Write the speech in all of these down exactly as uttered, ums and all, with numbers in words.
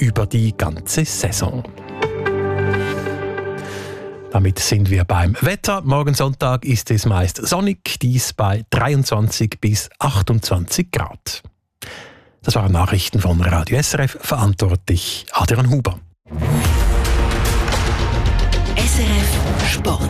über die ganze Saison. Damit sind wir beim Wetter. Morgen Sonntag ist es meist sonnig, dies bei dreiundzwanzig bis achtundzwanzig Grad. Das waren Nachrichten von Radio S R F, verantwortlich Adrian Huber. S R F Sport.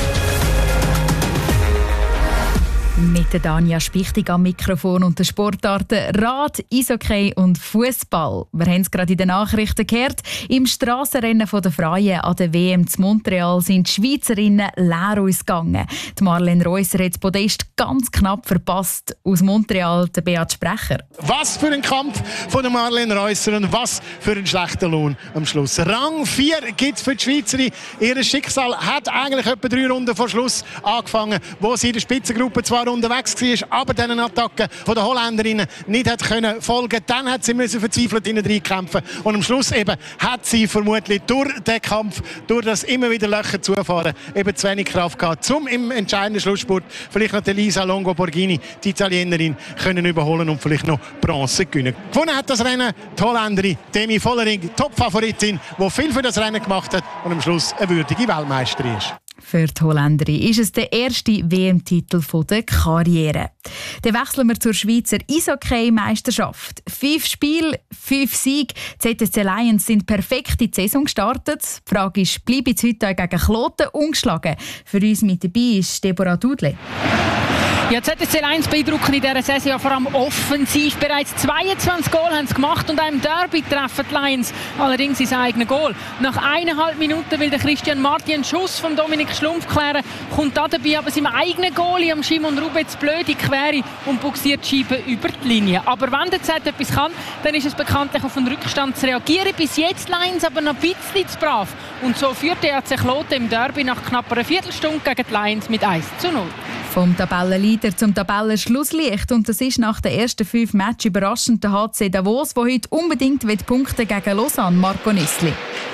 Mit der Danja Spichtig am Mikrofon und den Sportarten Rad, Eishockey und Fußball. Wir haben es gerade in den Nachrichten gehört. Im Strassenrennen der Freien an der W M zu Montreal sind die Schweizerinnen leer ausgegangen. Die Marlene Reusser hat das Podest ganz knapp verpasst. Aus Montreal der Beat Sprecher. Was für ein Kampf von der Marlene Reusser und was für ein schlechter Lohn am Schluss. Rang vier gibt es für die Schweizerin. Ihr Schicksal hat eigentlich etwa drei Runden vor Schluss angefangen, wo sie in der Spitzengruppe zwar unterwegs war, aber diesen Attacken von der Holländerinnen nicht hat können folgen. Dann hat sie müssen verzweifelt hinein reinkämpfen und am Schluss eben hat sie vermutlich durch den Kampf, durch das immer wieder Löcher zufahren, eben zu wenig Kraft gehabt, um im entscheidenden Schlussspurt vielleicht noch Elisa Longo Borghini, die Italienerin, können überholen und vielleicht noch Bronze gewinnen. Gewonnen hat das Rennen die Holländerin Demi Vollering, Top-Favoritin, die viel für das Rennen gemacht hat und am Schluss eine würdige Weltmeisterin ist. Für die Holländerin ist es der erste W M-Titel der Karriere. Dann wechseln wir zur Schweizer Eishockey-Meisterschaft. Fünf Spiele, fünf Siege. Die Z S C Lions sind perfekt in die Saison gestartet. Die Frage ist, bleibt es heute gegen Kloten ungeschlagen? Für uns mit dabei ist Deborah Dudle. Ja, die Z S C Lions beeindrucken in dieser Saison vor allem offensiv. Bereits zweiundzwanzig Goal haben sie gemacht und einem Derby treffen die Lions allerdings ins eigene Goal. Nach eineinhalb Minuten will der Christian Marti einen Schuss von Dominik Schlumpf klären, kommt da dabei aber seinem eigenen Goalie, am Simon Rubetz, blöd in die Quere und buxiert die Scheibe über die Linie. Aber wenn der Z etwas kann, dann ist es bekanntlich auf den Rückstand zu reagieren. Bis jetzt Lions aber noch ein bisschen zu brav. Und so führt der A C Kloten im Derby nach knapp einer Viertelstunde gegen die Lions mit eins zu null. Vom Tabellenleader zum Tabellenschlusslicht. Und das ist nach den ersten fünf Matches überraschend der H C Davos, der heute unbedingt Punkte gegen Lausanne. Marco Nissli.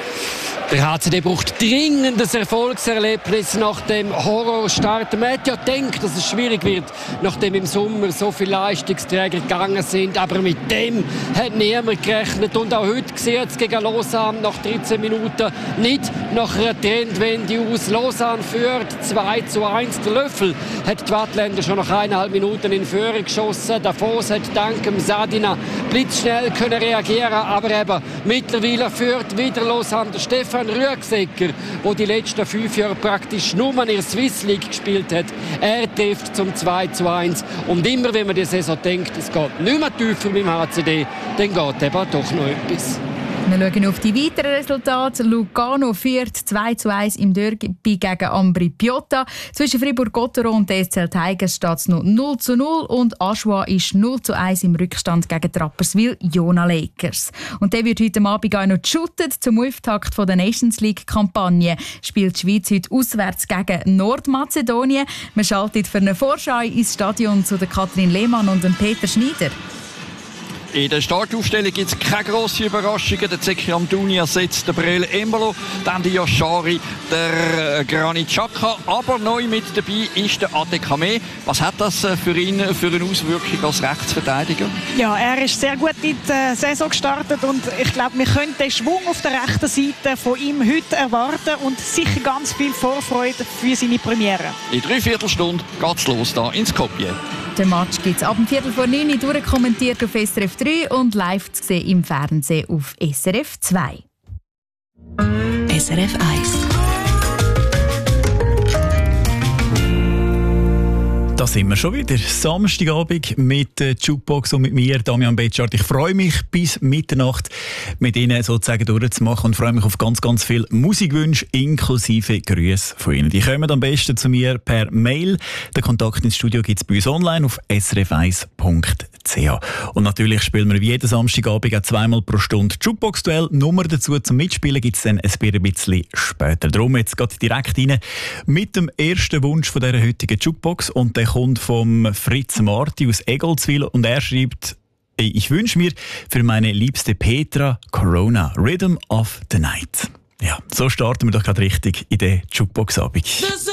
Der H C D braucht dringend ein Erfolgserlebnis nach dem Horrorstart. Man hat ja gedacht, dass es schwierig wird, nachdem im Sommer so viele Leistungsträger gegangen sind. Aber mit dem hat niemand gerechnet. Und auch heute sieht es gegen Lausanne nach dreizehn Minuten nicht nach einer Trendwende aus. Lausanne führt zwei zu eins. Der Löffel hat die Wattländer schon nach eineinhalb Minuten in Führung geschossen. Davos hat dank dem Sadina blitzschnell können reagieren. Aber eben mittlerweile führt wieder Lausanne. Der Stefan Rüegsecker, der die letzten fünf Jahre praktisch nur in der Swiss League gespielt hat, er trifft zum zwei zu eins. Und immer wenn man die Saison denkt, es geht nicht mehr tiefer mit dem H C D, dann geht eben doch noch etwas. Wir schauen auf die weiteren Resultate. Lugano führt zwei zu eins im Derby gegen Ambri Piotta. Zwischen Fribourg-Gotteron und D S C L Tigers steht es noch null zu null und Aschua ist null zu eins im Rückstand gegen Rapperswil-Jona Lakers. Und der wird heute Abend auch noch geshootet. Zum Auftakt der Nations League-Kampagne spielt die Schweiz heute auswärts gegen Nordmazedonien. Man schaltet für eine Vorschau ins Stadion zu der Kathrin Lehmann und dem Peter Schneider. In der Startaufstellung gibt es keine grossen Überraschungen. Der Zeki Amdouni ersetzt den Brel Embolo, dann die Yashari, der Granit Xhaka. Aber neu mit dabei ist der Adekame. Was hat das für ihn für eine Auswirkung als Rechtsverteidiger? Ja, er ist sehr gut in die Saison gestartet und ich glaube, wir können den Schwung auf der rechten Seite von ihm heute erwarten und sicher ganz viel Vorfreude für seine Premiere. In drei Viertelstunde geht es los hier in Skopje. Den Match gibt es ab dem Viertel vor neun durchkommentiert auf S R F drei und live zu sehen im Fernsehen auf S R F zwei. S R F eins. Da sind wir schon wieder. Samstagabend mit der Jukebox und mit mir, Damian Betschart. Ich freue mich, bis Mitternacht mit Ihnen sozusagen durchzumachen und freue mich auf ganz, ganz viele Musikwünsche inklusive Grüße von Ihnen. Die kommen am besten zu mir per Mail. Den Kontakt ins Studio gibt es bei uns online auf s r f eins punkt c h. Und natürlich spielen wir jeden Samstagabend auch zweimal pro Stunde Jukebox-Duell. Nummer dazu zum Mitspielen gibt es dann ein bisschen später. Darum jetzt geht direkt rein mit dem ersten Wunsch von dieser heutigen Jukebox. Und der kommt vom Fritz Marti aus Egolzwil und er schreibt: Ich wünsche mir für meine liebste Petra Corona, Rhythm of the Night. Ja, so starten wir doch gerade richtig in den Jukebox-Abend.